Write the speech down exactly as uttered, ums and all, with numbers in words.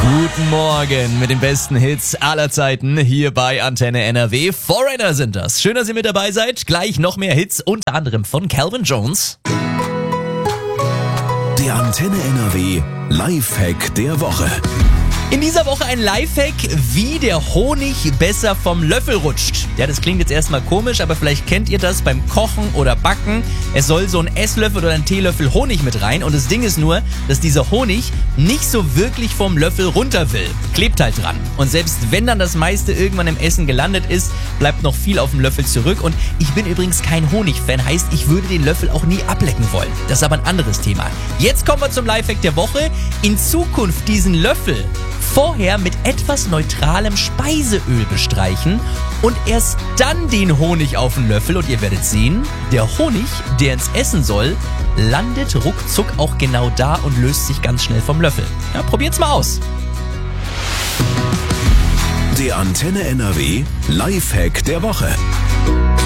Guten Morgen mit den besten Hits aller Zeiten hier bei Antenne N R W. Foreigner sind das. Schön, dass ihr mit dabei seid. Gleich noch mehr Hits, unter anderem von Calvin Jones. Der Antenne N R W Lifehack der Woche. In dieser Woche ein Lifehack, wie der Honig besser vom Löffel rutscht. Ja, das klingt jetzt erstmal komisch, aber vielleicht kennt ihr das beim Kochen oder Backen. Es soll so ein Esslöffel oder ein Teelöffel Honig mit rein und das Ding ist nur, dass dieser Honig nicht so wirklich vom Löffel runter will. Klebt halt dran. Und selbst wenn dann das meiste irgendwann im Essen gelandet ist, bleibt noch viel auf dem Löffel zurück. Und ich bin übrigens kein Honigfan, heißt, ich würde den Löffel auch nie ablecken wollen. Das ist aber ein anderes Thema. Jetzt kommen wir zum Lifehack der Woche. In Zukunft diesen Löffel vorher mit etwas neutralem Speiseöl bestreichen und erst dann den Honig auf den Löffel und ihr werdet sehen, der Honig, der ins Essen soll, landet ruckzuck auch genau da und löst sich ganz schnell vom Löffel. Ja, probiert's mal aus. Der Antenne N R W Lifehack der Woche.